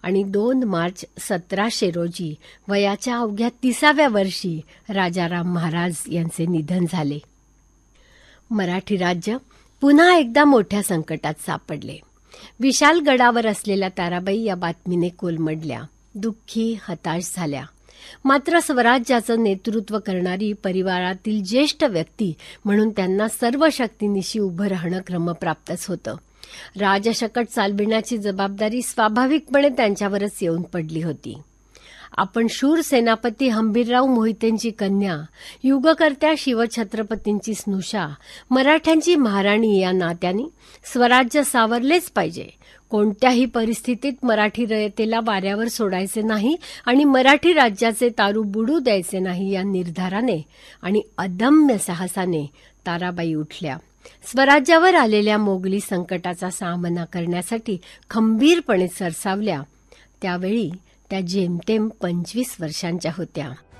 आणि 2 मार्च 1700 रोजी वयाच्या अवघ्या 30व्या वर्षी राजाराम महाराज यांचे निधन झाले. मराठी राज्य पुन्हा एकदा मोठ्या संकटात सापडले. विशाल गडावर असलेल्या ताराबाई या बातमीने कोलमडल्या, दुःखी, हताश झाल्या. मात्र स्वराज्याचं नेतृत्व करणारी परिवारातील ज्येष्ठ व्यक्ती म्हणून त्यांना सर्व शक्तीनिशी उभं राहणं क्रमप्राप्तच होतं. राजशकट चालविण्याची जबाबदारी स्वाभाविकपणे त्यांच्यावरच येऊन पडली होती. आपण शूर सेनापती हंबीरराव मोहितेंची कन्या, युगकर्त्या शिवछत्रपतींची स्नुषा, मराठ्यांची महाराणी या नात्याने स्वराज्य सावरलेच पाहिजे. कोणत्याही परिस्थितीत मराठी रयतेला वाऱ्यावर सोडायचे नाही आणि मराठी राज्याचे तारू बुडू द्यायचे नाही या निर्धाराने आणि अदम्य साहसाने ताराबाई उठल्या. स्वराज्यावर आलेल्या मोगली संकटाचा सामना करण्यासाठी खंबीरपणे सरसावल्या. त्यावेळी त्या जेमतेम 25 वर्षांच्या होत्या.